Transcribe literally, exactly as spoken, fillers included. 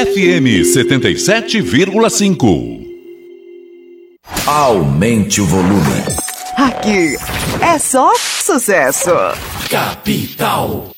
F M setenta e sete vírgula cinco. Aumente o volume. Aqui é só sucesso. Capital.